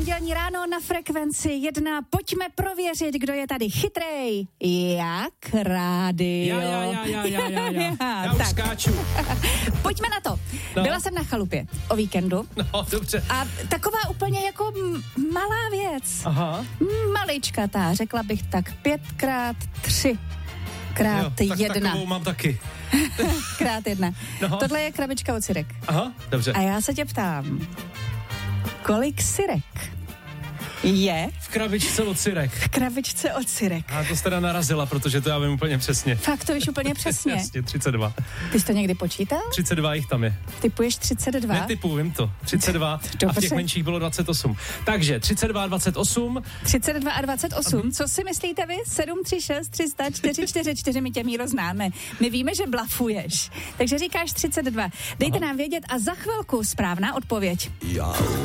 pondělní ráno na Frekvenci 1. Pojďme prověřit, kdo je tady chytrej. Jak rádio. Já už skáču. Pojďme na to. No. Byla jsem na chalupě o víkendu. No, dobře. A taková úplně jako malá věc. Aha. Maličkatá, řekla bych tak 5x3 krát tak 1. takovou mám taky. Krát 1. No. Tohle je krabička od syrek. Aha, dobře. A já se tě ptám, kolik syrek je V krabičce od syrek. v krabičce od syrek? A to jste teda narazila, protože to já vím úplně přesně. Fakt to víš úplně přesně. Jasně, 32. Ty jsi to někdy počítal? 32 jich tam je. Typuješ 32? Netypu, vím to. 32 a v Dobře. těch menších bylo 28. Takže 32 a 28. 32 a 28. Co si myslíte vy? 736 300 444, my tě, Míro, známe. My víme, že blafuješ. Takže říkáš 32. Dejte nám vědět a za chvilku správná odpověď.